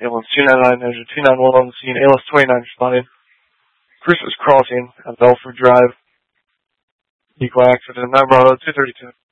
Ambulance 299, measure 291 on the scene. ALS 29 responding. Christmas Crossing on Belford Drive. Equal accident. 9 Bravo 232.